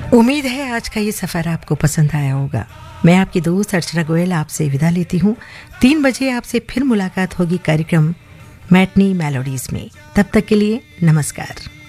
उम्मीद है आज का ये सफ़र आपको पसंद आया होगा। मैं आपकी दोस्त अर्चना गोयल आपसे विदा लेती हूँ। 3 बजे आपसे फिर मुलाकात होगी कार्यक्रम मैटनी मेलोडीज में। तब तक के लिए नमस्कार।